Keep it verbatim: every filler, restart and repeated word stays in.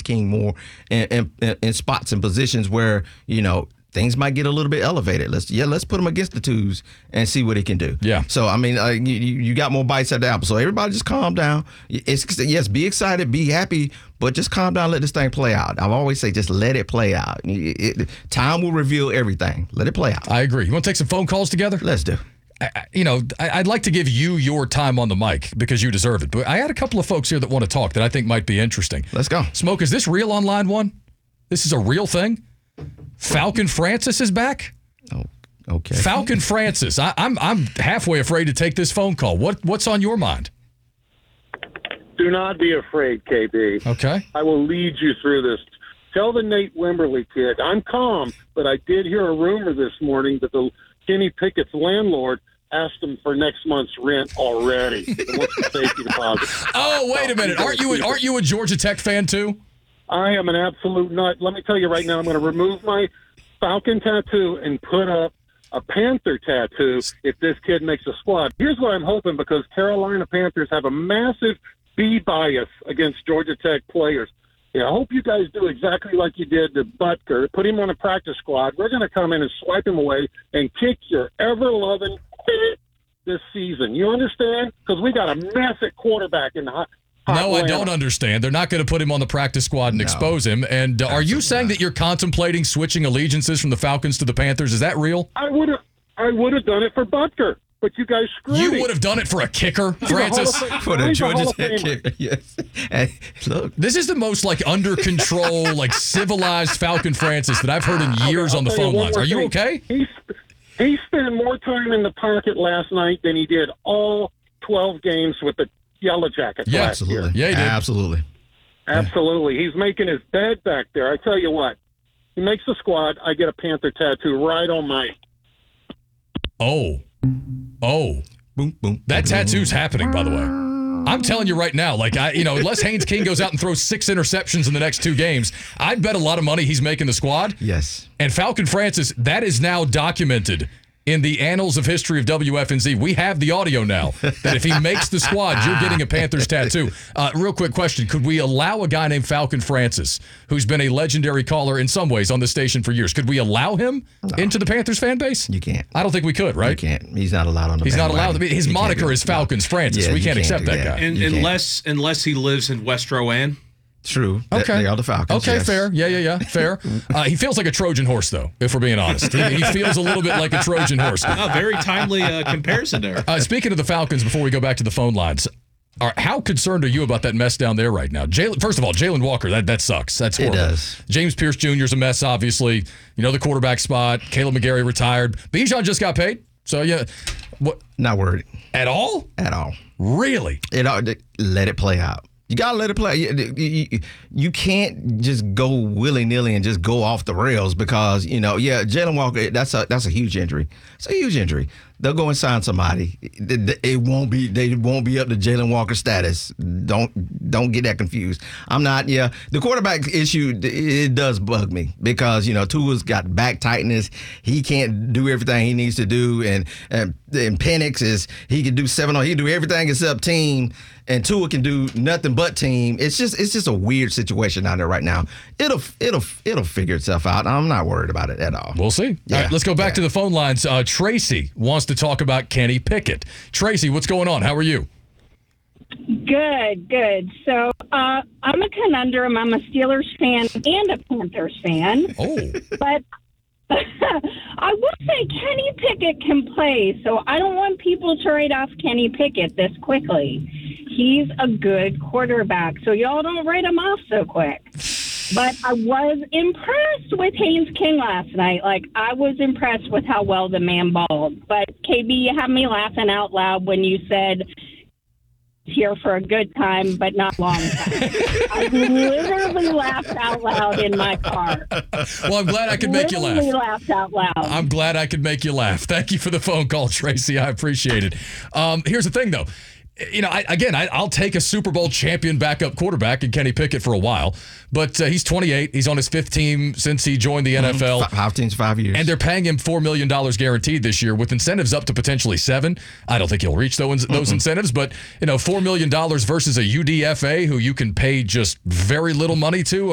King more in, in, in spots and positions where, you know, things might get a little bit elevated. Let's yeah, let's put him against the twos and see what he can do. Yeah. So I mean, uh, you, you got more bites at the apple. So everybody just calm down. It's, yes, be excited, be happy, but just calm down. Let this thing play out. I always say, just let it play out. It, it, time will reveal everything. Let it play out. I agree. You want to take some phone calls together? Let's do. I, you know, I, I'd like to give you your time on the mic because you deserve it. But I had a couple of folks here that want to talk that I think might be interesting. Let's go. Smoke, is this real on line one? This is a real thing? Falcon Francis is back? Oh, okay. Falcon Francis. I, I'm I'm halfway afraid to take this phone call. What What's on your mind? Do not be afraid, K B. Okay. I will lead you through this. Tell the Nate Wimberly kid, I'm calm, but I did hear a rumor this morning that the Kenny Pickett's landlord asked him for next month's rent already. And what's the safety deposit? Oh, wait a minute. Aren't you aren't you a Georgia Tech fan too? I am an absolute nut. Let me tell you right now, I'm going to remove my Falcon tattoo and put up a Panther tattoo if this kid makes a squad. Here's what I'm hoping, because Carolina Panthers have a massive B bias against Georgia Tech players. Yeah, I hope you guys do exactly like you did to Butker. Put him on a practice squad. We're going to come in and swipe him away and kick your ever-loving this season. You understand? Because we got a mess at quarterback in the hot. No, I don't understand. They're not going to put him on the practice squad and no. expose him. And uh, are you saying not. that you're contemplating switching allegiances from the Falcons to the Panthers? Is that real? I would have I would have done it for Butker, but you guys screwed You me. would have done it for a kicker, Francis? For the Georgia Tech kicker, yes. And look. This is the most, like, under control, like, civilized Falcon Francis that I've heard in years okay, on the phone lines. Are you thing. okay? He, he spent more time in the pocket last night than he did all twelve games with the Yellow Jackets yeah, last absolutely. year. Yeah, he did. Absolutely. Absolutely. He's making his bed back there. I tell you what, he makes the squad. I get a Panther tattoo right on my... Oh. Oh. Boom, boom. That tattoo's happening, by the way. I'm telling you right now, like, I, you know, unless Haynes King goes out and throws six interceptions in the next two games, I'd bet a lot of money he's making the squad. Yes. And Falcon Francis, that is now documented in the annals of history of W F N Z. We have the audio now that if he makes the squad, you're getting a Panthers tattoo. Uh, real quick question. Could we allow a guy named Falcon Francis, who's been a legendary caller in some ways on the station for years, could we allow him no. into the Panthers fan base? You can't. I don't think we could, right? You can't. He's not allowed on the He's not bandwagon. allowed. I mean, his you moniker is Falcons Francis. Yeah, we can't, can't accept that, that guy. And, unless unless he lives in West Rowan. True. Okay. They are the Falcons. Okay, yes. fair. Yeah, yeah, yeah. Fair. Uh, he feels like a Trojan horse, though, if we're being honest. He, he feels a little bit like a Trojan horse. Oh, very timely uh, comparison there. Uh, speaking of the Falcons, before we go back to the phone lines, are, how concerned are you about that mess down there right now? Jaylen, first of all, Jalen Walker, that, that sucks. That's horrible. It does. James Pierce Junior is a mess, obviously. You know, the quarterback spot. Caleb McGarry retired. Bijan just got paid. So, yeah. What? Not worried. At all? At all. Really? It, let it play out. You got to let it play. You, you, you can't just go willy-nilly and just go off the rails because, you know, yeah, Jalen Walker, that's a that's a huge injury. It's a huge injury. They'll go and sign somebody. It, it won't be they won't be up to Jalen Walker status. Don't don't get that confused. I'm not, yeah. The quarterback issue, it does bug me because, you know, Tua's got back tightness. He can't do everything he needs to do. And and, and Penix is, he can do seven on, he can do everything except team. And Tua can do nothing but team. It's just it's just a weird situation out there right now. It'll it'll it'll figure itself out. I'm not worried about it at all. We'll see. Yeah. All right, let's go back yeah. to the phone lines. Uh, Tracy wants to talk about Kenny Pickett. Tracy, what's going on? How are you? Good, good. So uh, I'm a conundrum. I'm a Steelers fan and a Panthers fan. Oh. But I will say Kenny Pickett can play, so I don't want people to write off Kenny Pickett this quickly. He's a good quarterback, so y'all don't write him off so quick. But I was impressed with Haynes King last night. Like, I was impressed with how well the man balled. But, K B, you had me laughing out loud when you said here for a good time, but not long time. I literally laughed out loud in my car. Well, I'm glad I could make you laugh. Literally laughed out loud. I'm glad I could make you laugh. Thank you for the phone call, Tracy. I appreciate it. Um, here's the thing, though. You know, I, again, I, I'll take a Super Bowl champion backup quarterback in Kenny Pickett for a while, but uh, he's twenty-eight. He's on his fifth team since he joined the N F L. Mm-hmm. Five teams, five years. And they're paying him four million dollars guaranteed this year with incentives up to potentially seven. I don't think he'll reach those, those mm-hmm. incentives, but, you know, four million dollars versus a U D F A who you can pay just very little money to.